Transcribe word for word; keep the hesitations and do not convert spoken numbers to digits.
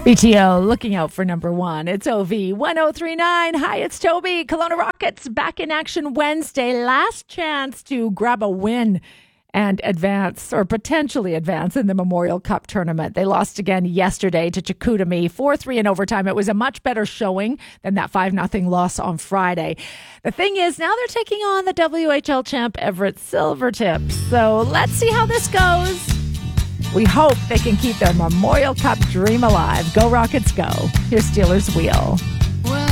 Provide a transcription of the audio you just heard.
B T O looking out for number one. It's O V one oh three point nine. Hi, it's Toby. Kelowna Rockets back in action Wednesday. Last chance to grab a win and advance, or potentially advance, in the Memorial Cup tournament. They lost again yesterday to Chicoutimi, four three in overtime. It was a much better showing than that five nothing loss on Friday. The thing is, now they're taking on the W H L champ Everett Silvertips. So let's see how this goes. We hope they can keep their Memorial Cup dream alive. Go Rockets, go. Here's Steelers Wheel.